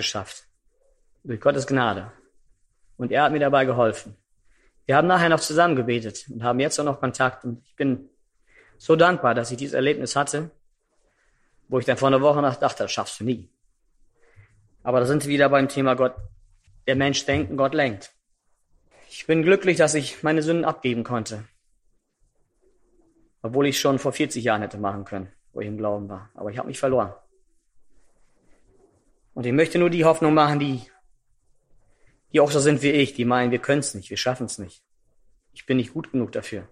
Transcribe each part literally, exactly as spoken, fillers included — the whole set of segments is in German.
geschafft. Durch Gottes Gnade. Und er hat mir dabei geholfen. Wir haben nachher noch zusammen gebetet und haben jetzt auch noch Kontakt. Und ich bin so dankbar, dass ich dieses Erlebnis hatte, wo ich dann vor einer Woche nach dachte, das schaffst du nie. Aber da sind wir wieder beim Thema Gott. Der Mensch denkt und Gott lenkt. Ich bin glücklich, dass ich meine Sünden abgeben konnte. Obwohl ich schon vor vierzig Jahren hätte machen können, wo ich im Glauben war. Aber ich habe mich verloren. Und ich möchte nur die Hoffnung machen, die, die auch so sind wie ich, die meinen, wir können es nicht, wir schaffen es nicht. Ich bin nicht gut genug dafür.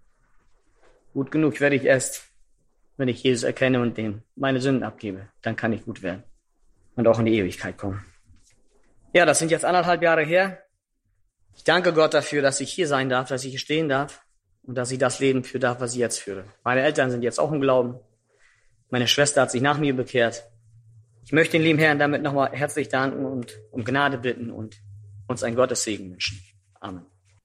Gut genug werde ich erst, wenn ich Jesus erkenne und dem meine Sünden abgebe. Dann kann ich gut werden und auch in die Ewigkeit kommen. Ja, das sind jetzt anderthalb Jahre her. Ich danke Gott dafür, dass ich hier sein darf, dass ich hier stehen darf und dass ich das Leben führen darf, was ich jetzt führe. Meine Eltern sind jetzt auch im Glauben. Meine Schwester hat sich nach mir bekehrt. Ich möchte den lieben Herrn damit nochmal herzlich danken und um Gnade bitten und uns einen Gottessegen wünschen. Amen.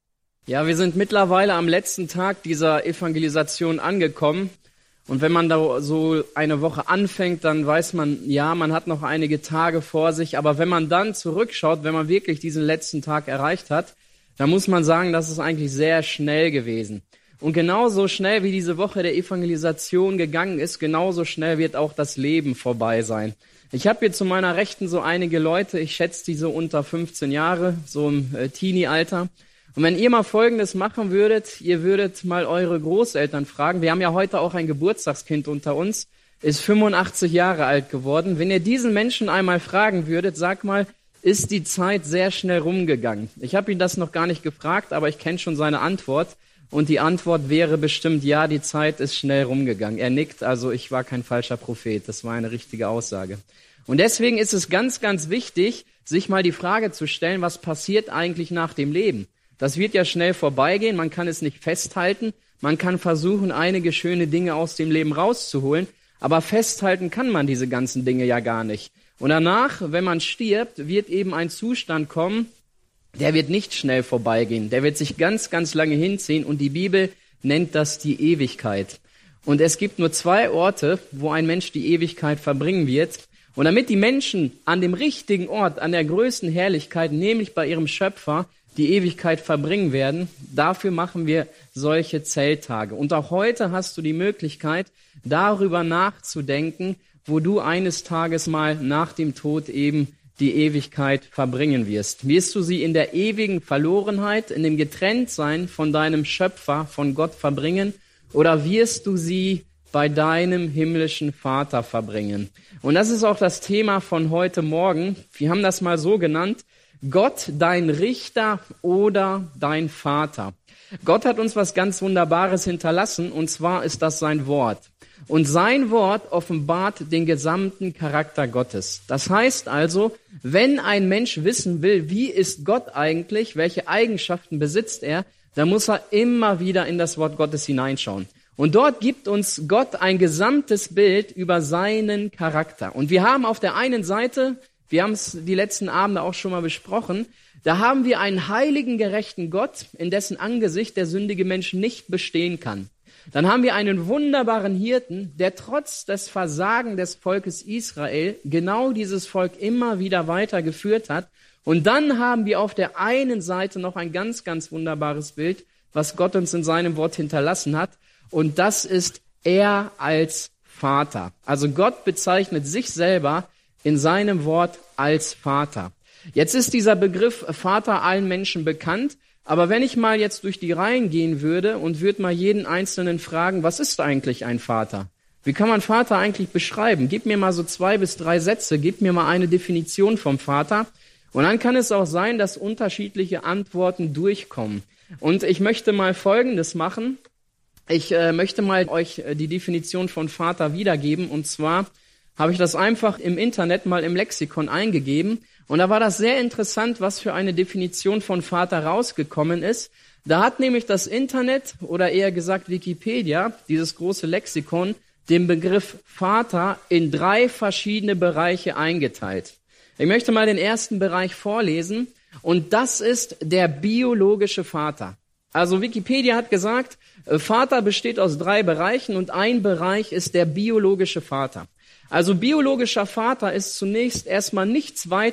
Ja, wir sind mittlerweile am letzten Tag dieser Evangelisation angekommen. Und wenn man da so eine Woche anfängt, dann weiß man, ja, man hat noch einige Tage vor sich. Aber wenn man dann zurückschaut, wenn man wirklich diesen letzten Tag erreicht hat, dann muss man sagen, das ist eigentlich sehr schnell gewesen. Und genauso schnell wie diese Woche der Evangelisation gegangen ist, genauso schnell wird auch das Leben vorbei sein. Ich habe hier zu meiner Rechten so einige Leute, ich schätze die so unter fünfzehn Jahre, so im äh, Teenie-Alter. Und wenn ihr mal Folgendes machen würdet, ihr würdet mal eure Großeltern fragen, wir haben ja heute auch ein Geburtstagskind unter uns, ist fünfundachtzig Jahre alt geworden. Wenn ihr diesen Menschen einmal fragen würdet, sag mal, ist die Zeit sehr schnell rumgegangen? Ich habe ihn das noch gar nicht gefragt, aber ich kenne schon seine Antwort. Und die Antwort wäre bestimmt, ja, die Zeit ist schnell rumgegangen. Er nickt, also ich war kein falscher Prophet, das war eine richtige Aussage. Und deswegen ist es ganz, ganz wichtig, sich mal die Frage zu stellen, was passiert eigentlich nach dem Leben? Das wird ja schnell vorbeigehen, man kann es nicht festhalten, man kann versuchen, einige schöne Dinge aus dem Leben rauszuholen, aber festhalten kann man diese ganzen Dinge ja gar nicht. Und danach, wenn man stirbt, wird eben ein Zustand kommen, der wird nicht schnell vorbeigehen, der wird sich ganz, ganz lange hinziehen und die Bibel nennt das die Ewigkeit. Und es gibt nur zwei Orte, wo ein Mensch die Ewigkeit verbringen wird. Und damit die Menschen an dem richtigen Ort, an der größten Herrlichkeit, nämlich bei ihrem Schöpfer, die Ewigkeit verbringen werden, dafür machen wir solche Zelttage. Und auch heute hast du die Möglichkeit, darüber nachzudenken, wo du eines Tages mal nach dem Tod eben die Ewigkeit verbringen wirst. Wirst du sie in der ewigen Verlorenheit, in dem Getrenntsein von deinem Schöpfer, von Gott verbringen, oder wirst du sie bei deinem himmlischen Vater verbringen? Und das ist auch das Thema von heute Morgen. Wir haben das mal so genannt: Gott, dein Richter oder dein Vater. Gott hat uns was ganz Wunderbares hinterlassen, und zwar ist das sein Wort. Und sein Wort offenbart den gesamten Charakter Gottes. Das heißt also, wenn ein Mensch wissen will, wie ist Gott eigentlich, welche Eigenschaften besitzt er, dann muss er immer wieder in das Wort Gottes hineinschauen. Und dort gibt uns Gott ein gesamtes Bild über seinen Charakter. Und wir haben auf der einen Seite, wir haben es die letzten Abende auch schon mal besprochen, da haben wir einen heiligen, gerechten Gott, in dessen Angesicht der sündige Mensch nicht bestehen kann. Dann haben wir einen wunderbaren Hirten, der trotz des Versagens des Volkes Israel genau dieses Volk immer wieder weitergeführt hat. Und dann haben wir auf der einen Seite noch ein ganz, ganz wunderbares Bild, was Gott uns in seinem Wort hinterlassen hat. Und das ist er als Vater. Also Gott bezeichnet sich selber in seinem Wort als Vater. Jetzt ist dieser Begriff Vater allen Menschen bekannt. Aber wenn ich mal jetzt durch die Reihen gehen würde und würde mal jeden Einzelnen fragen, was ist eigentlich ein Vater? Wie kann man Vater eigentlich beschreiben? Gib mir mal so zwei bis drei Sätze, gib mir mal eine Definition vom Vater. Und dann kann es auch sein, dass unterschiedliche Antworten durchkommen. Und ich möchte mal Folgendes machen. Ich äh, möchte mal euch äh, die Definition von Vater wiedergeben. Und zwar habe ich das einfach im Internet mal im Lexikon eingegeben. Und da war das sehr interessant, was für eine Definition von Vater rausgekommen ist. Da hat nämlich das Internet, oder eher gesagt Wikipedia, dieses große Lexikon, den Begriff Vater in drei verschiedene Bereiche eingeteilt. Ich möchte mal den ersten Bereich vorlesen, und das ist der biologische Vater. Also Wikipedia hat gesagt, Vater besteht aus drei Bereichen und ein Bereich ist der biologische Vater. Also biologischer Vater ist zunächst erstmal nichts weiter